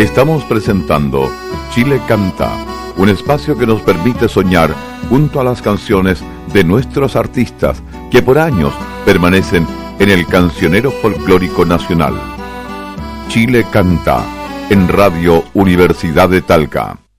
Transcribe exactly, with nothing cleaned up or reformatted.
Estamos presentando Chile Canta, un espacio que nos permite soñar junto a las canciones de nuestros artistas que por años permanecen en el cancionero folclórico nacional. Chile Canta, en Radio Universidad de Talca.